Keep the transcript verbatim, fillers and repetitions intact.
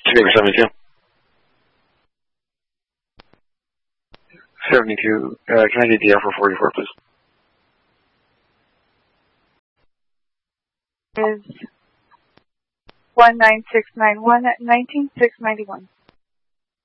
Geneva seventy-two. seventy-two, uh, can I get the Air four forty-four, please? Is one nine six nine one at nineteen six ninety-one.